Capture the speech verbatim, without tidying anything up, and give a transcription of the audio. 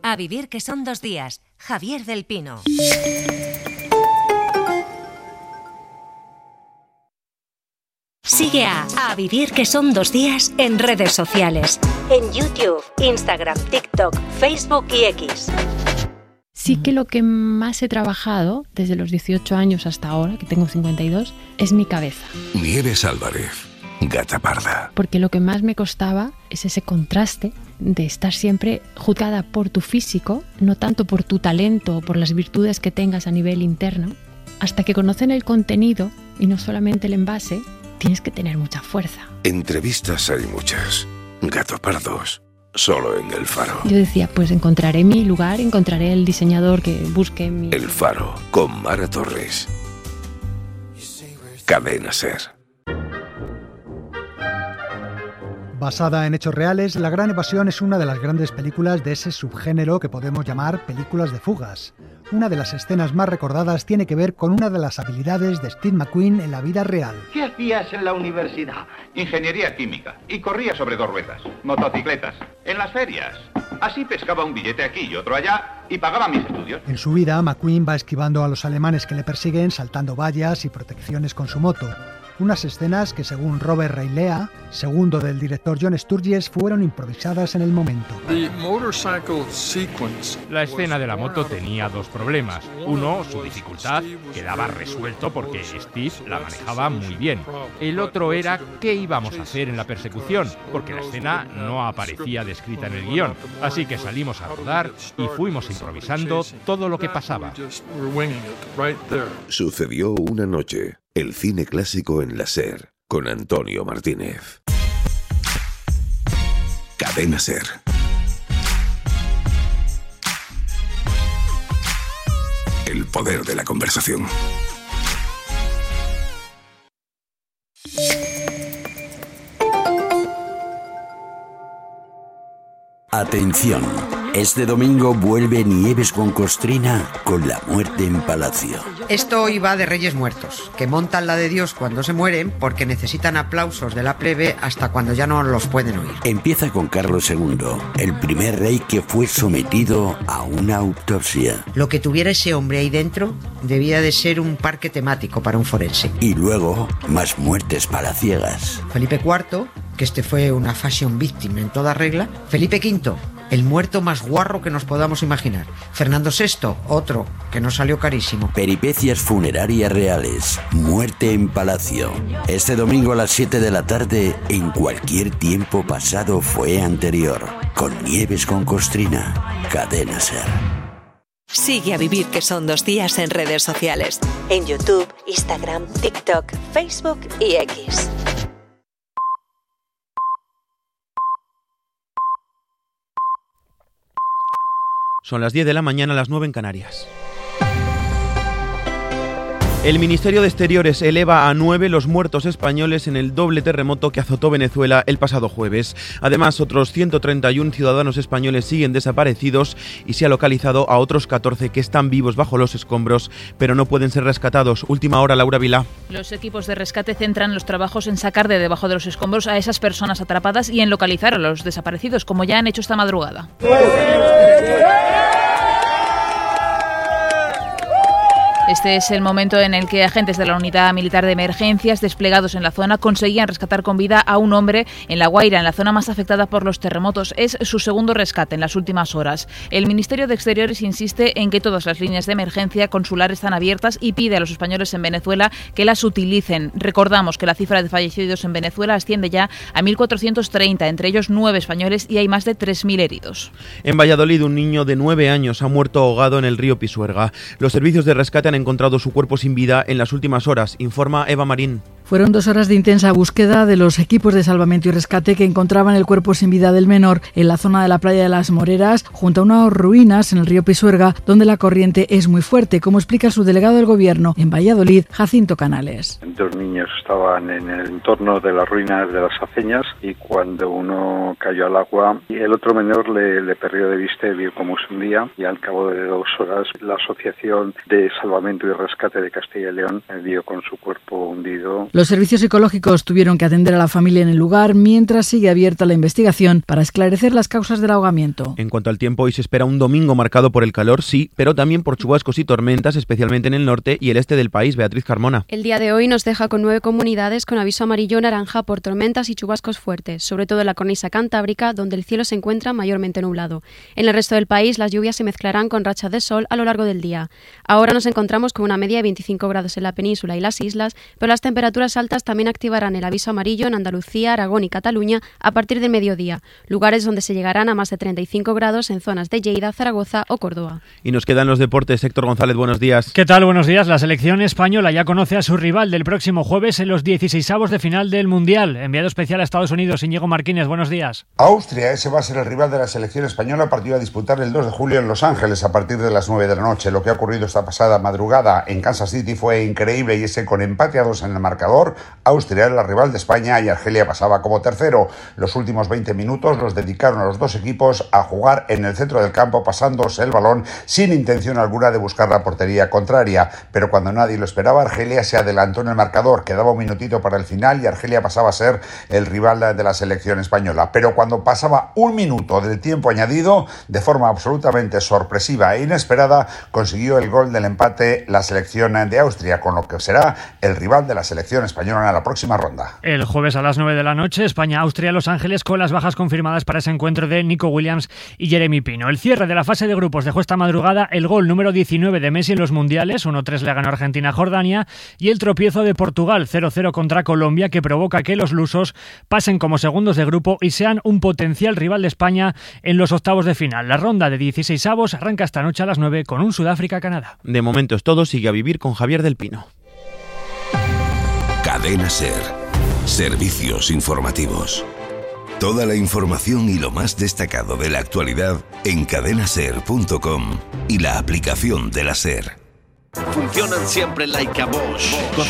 A vivir que son dos días. Javier del Pino. Sigue a A Vivir que son dos días en redes sociales. En YouTube, Instagram, TikTok, Facebook y X. Sí que lo que más he trabajado desde los dieciocho años hasta ahora, que tengo cincuenta y dos, es mi cabeza. Nieves Álvarez, Gata Parda. Porque lo que más me costaba es ese contraste de estar siempre juzgada por tu físico, no tanto por tu talento o por las virtudes que tengas a nivel interno. Hasta que conocen el contenido y no solamente el envase, tienes que tener mucha fuerza. Entrevistas hay muchas. Gato Pardos, solo en El Faro. Yo decía, pues encontraré mi lugar, encontraré el diseñador que busque mi... El Faro, con Mara Torres. Cadena SER. Basada en hechos reales, La Gran Evasión es una de las grandes películas de ese subgénero que podemos llamar películas de fugas. Una de las escenas más recordadas tiene que ver con una de las habilidades de Steve McQueen en la vida real. ¿Qué hacías en la universidad? Ingeniería química. Y corría sobre dos ruedas. Motocicletas. En las ferias. Así pescaba un billete aquí y otro allá y pagaba mis estudios. En su vida, McQueen va esquivando a los alemanes que le persiguen, saltando vallas y protecciones con su moto. Unas escenas que, según Robert Reilea, segundo del director John Sturges, fueron improvisadas en el momento. La escena de la moto tenía dos problemas. Uno, su dificultad, quedaba resuelto porque Steve la manejaba muy bien. El otro era qué íbamos a hacer en la persecución, porque la escena no aparecía descrita en el guión. Así que salimos a rodar y fuimos improvisando todo lo que pasaba. Sucedió una noche. El cine clásico en la SER, con Antonio Martínez. Cadena SER. El poder de la conversación. Atención, este domingo vuelve Nieves con Costrina con La Muerte en Palacio. Esto hoy va de Reyes Muertos, que montan la de Dios cuando se mueren porque necesitan aplausos de la plebe hasta cuando ya no los pueden oír. Empieza con Carlos segundo, el primer rey que fue sometido a una autopsia. Lo que tuviera ese hombre ahí dentro debía de ser un parque temático para un forense. Y luego, más muertes palaciegas. Felipe cuarto, que este fue una fashion victim en toda regla. Felipe quinto, el muerto más guarro que nos podamos imaginar. Fernando sexto, otro que nos salió carísimo. Peripecias funerarias reales. Muerte en Palacio. Este domingo a las siete de la tarde, en cualquier tiempo pasado fue anterior. Con Nieves con Costrina. Cadena SER. Sigue A Vivir que son dos días en redes sociales. En YouTube, Instagram, TikTok, Facebook y X. Son las diez de la mañana, las nueve en Canarias. El Ministerio de Exteriores eleva a nueve los muertos españoles en el doble terremoto que azotó Venezuela el pasado jueves. Además, otros ciento treinta y uno ciudadanos españoles siguen desaparecidos y se ha localizado a otros catorce que están vivos bajo los escombros, pero no pueden ser rescatados. Última hora, Laura Vilá. Los equipos de rescate centran los trabajos en sacar de debajo de los escombros a esas personas atrapadas y en localizar a los desaparecidos, como ya han hecho esta madrugada. Este es el momento en el que agentes de la Unidad Militar de Emergencias desplegados en la zona conseguían rescatar con vida a un hombre en La Guaira, en la zona más afectada por los terremotos. Es su segundo rescate en las últimas horas. El Ministerio de Exteriores insiste en que todas las líneas de emergencia consular están abiertas y pide a los españoles en Venezuela que las utilicen. Recordamos que la cifra de fallecidos en Venezuela asciende ya a mil cuatrocientos treinta, entre ellos nueve españoles, y hay más de tres mil heridos. En Valladolid, un niño de nueve años ha muerto ahogado en el río Pisuerga. Los servicios de rescate han encontrado su cuerpo sin vida en las últimas horas, informa Eva Marín. Fueron dos horas de intensa búsqueda de los equipos de salvamento y rescate que encontraban el cuerpo sin vida del menor en la zona de la playa de las Moreras, junto a unas ruinas en el río Pisuerga, donde la corriente es muy fuerte, como explica su delegado del Gobierno en Valladolid, Jacinto Canales. Dos niños estaban en el entorno de las ruinas de las Aceñas y cuando uno cayó al agua, y el otro menor le, le perdió de vista y vio cómo se hundía, y al cabo de dos horas la Asociación de Salvamento y Rescate de Castilla y León dio con su cuerpo hundido. Los servicios psicológicos tuvieron que atender a la familia en el lugar mientras sigue abierta la investigación para esclarecer las causas del ahogamiento. En cuanto al tiempo, hoy se espera un domingo marcado por el calor, sí, pero también por chubascos y tormentas, especialmente en el norte y el este del país. Beatriz Carmona. El día de hoy nos deja con nueve comunidades con aviso amarillo naranja por tormentas y chubascos fuertes, sobre todo en la cornisa cantábrica, donde el cielo se encuentra mayormente nublado. En el resto del país, las lluvias se mezclarán con rachas de sol a lo largo del día. Ahora nos encontramos con una media de veinticinco grados en la península y las islas, pero las temperaturas altas también activarán el aviso amarillo en Andalucía, Aragón y Cataluña a partir del mediodía, lugares donde se llegarán a más de treinta y cinco grados en zonas de Lleida, Zaragoza o Córdoba. Y nos quedan los deportes. Héctor González, buenos días. ¿Qué tal? Buenos días. La selección española ya conoce a su rival del próximo jueves en los dieciseisavos de final del Mundial. Enviado especial a Estados Unidos, Íñigo Martínez, buenos días. Austria, ese va a ser el rival de la selección española, partido a disputar el dos de julio en Los Ángeles a partir de las nueve de la noche. Lo que ha ocurrido esta pasada madrugada en Kansas City fue increíble y ese con empate a dos en el marcador, Austria era la rival de España y Argelia pasaba como tercero. Los últimos veinte minutos los dedicaron a los dos equipos a jugar en el centro del campo pasándose el balón sin intención alguna de buscar la portería contraria, pero cuando nadie lo esperaba, Argelia se adelantó en el marcador, quedaba un minutito para el final y Argelia pasaba a ser el rival de la selección española, pero cuando pasaba un minuto del tiempo añadido, de forma absolutamente sorpresiva e inesperada, consiguió el gol del empate la selección de Austria, con lo que será el rival de la selección española en la próxima ronda. El jueves a las nueve de la noche, España-Austria, Los Ángeles, con las bajas confirmadas para ese encuentro de Nico Williams y Jeremy Pino. El cierre de la fase de grupos dejó esta madrugada el gol número diecinueve de Messi en los mundiales, uno tres le ganó Argentina a Jordania, y el tropiezo de Portugal cero cero contra Colombia, que provoca que los lusos pasen como segundos de grupo y sean un potencial rival de España en los octavos de final. La ronda de dieciseisavos arranca esta noche a las nueve con un Sudáfrica-Canadá. De momento es todo, sigue a vivir con Javier del Pino. Cadena SER. Servicios informativos. Toda la información y lo más destacado de la actualidad en cadena ser punto com y la aplicación de la SER. Funcionan siempre like a Bosch.